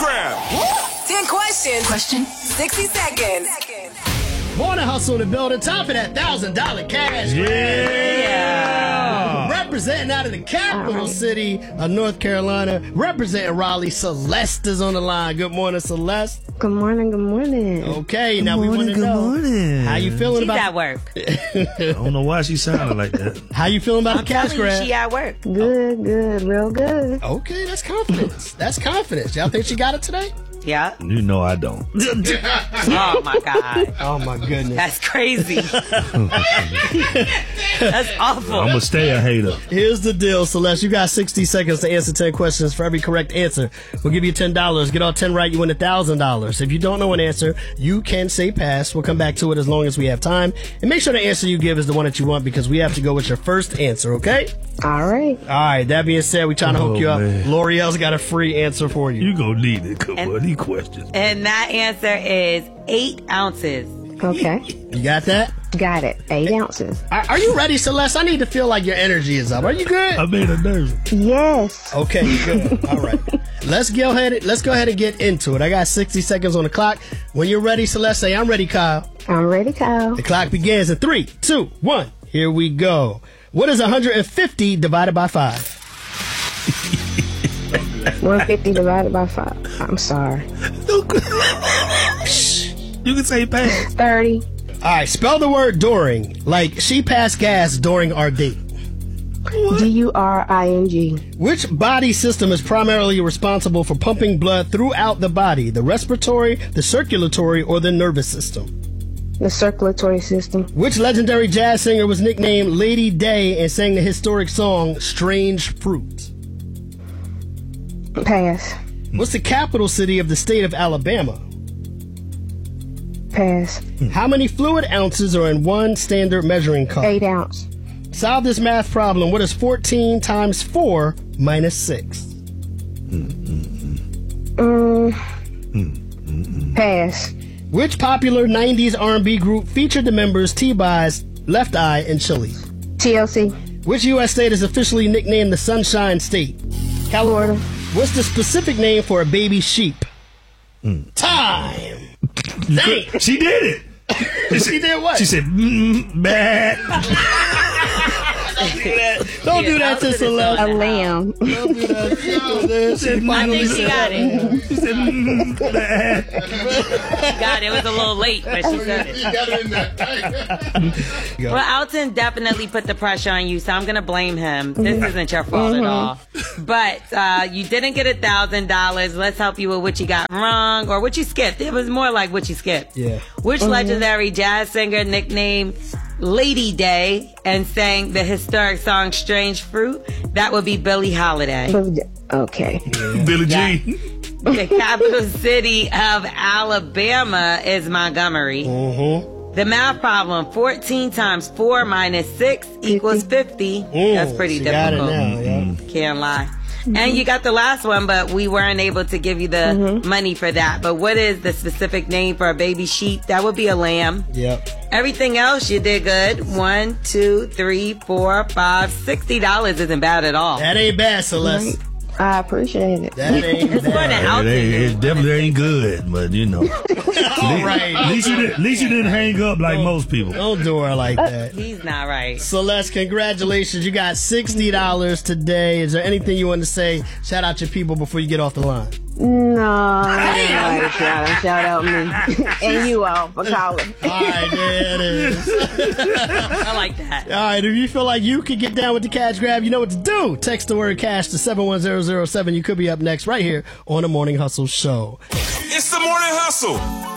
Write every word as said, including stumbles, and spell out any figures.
grab. ten questions. Question. sixty seconds. Morning Hustle in the building. Time for that one thousand dollars cash. Yeah. Representing out of the capital city of North Carolina. Representing Raleigh, Celeste is on the line. Good morning, Celeste. Good morning, good morning. Okay, Good now we morning, want to good know. morning. How you feeling She's about at work. I don't know why she sounded like that. How you feeling about I'm the cash telling you, grab? she at work. Good, good, real good. Okay, that's confidence. That's confidence. Y'all think she got it today? Yeah. You know I don't. Oh my God. Oh my goodness. That's crazy. That's awful. I'm going to stay a hater. Here's the deal, Celeste. You got sixty seconds to answer ten questions. For every correct answer, we'll give you ten dollars. Get all ten right, you win one thousand dollars. If you don't know an answer, you can say pass. We'll come back to it as long as we have time. And make sure the answer you give is the one that you want because we have to go with your first answer, okay? All right. All right, that being said, we're trying to hook Oh, you up. man. L'Oreal's got a free answer for you. You going to need it. Come And- on, these questions. And that answer is eight ounces. Okay. You got that? Got it. Eight ounces. Are, are you ready, Celeste? I need to feel like your energy is up. Are you good? I made her nervous. Yes. Okay, good. All right. Let's go ahead. Let's go ahead and get into it. I got sixty seconds on the clock. When you're ready, Celeste, say I'm ready, Kyle. I'm ready, Kyle. The clock begins in three, two, one. Here we go. What is one hundred fifty divided by five? one hundred fifty divided by five. I'm sorry. You can say pass. thirty. All right, spell the word during, like she passed gas during our date. D U R I N G. Which body system is primarily responsible for pumping blood throughout the body? The respiratory, the circulatory, or the nervous system? The circulatory system. Which legendary jazz singer was nicknamed Lady Day and sang the historic song Strange Fruit? Pass. What's the capital city of the state of Alabama? Pass. How many fluid ounces are in one standard measuring cup? Eight ounce. Solve this math problem. What is fourteen times four minus six? Um. Pass. Which popular nineties R and B group featured the members T-Boz, Left Eye, and Chili? T L C. Which U S state is officially nicknamed the Sunshine State? California. What's the specific name for a baby sheep? Mm. Time. Dang. She did it. She did what? She said, mm, bad. Don't do that. Don't do that to Celeste. A lamb. Don't do that. She finally She got it. She said, mm, bad. She got it. It was a little late, but she said it. Well, Alton definitely put the pressure on you, so I'm going to blame him. This isn't your fault at all. But uh, you didn't get one thousand dollars. Let's help you with what you got wrong or what you skipped. It was more like what you skipped. Yeah. Which legendary jazz singer nicknamed Lady Day and sang the historic song Strange Fruit? That would be Billie Holiday. Okay. Billie Yeah. Jean. The capital city of Alabama is Montgomery. Mm-hmm. The math problem, fourteen times four minus six equals fifty. Mm, That's pretty she got difficult. it now, yeah. Can't lie. And you got the last one, but we weren't able to give you the Mm-hmm. money for that. But what is the specific name for a baby sheep? That would be a lamb. Yep. Everything else, you did good. One, two, three, four, five. Sixty dollars isn't bad at all. That ain't bad, Celeste. I appreciate it. That ain't It's more bad. than It, Alton. ain't, it definitely ain't good, but you know. All right. At least you, didn't, at least you didn't hang up like most people. Don't do her like that. He's not right. Celeste, congratulations. You got sixty dollars today. Is there anything you want to say? Shout out your people before you get off the line. No, I don't shout out, shout out me and you all for calling. All right, there it is. I like that. All right, if you feel like you could get down with the cash grab, you know what to do. Text the word cash to seven one zero zero seven. You could be up next right here on the Morning Hustle Show. It's the Morning Hustle.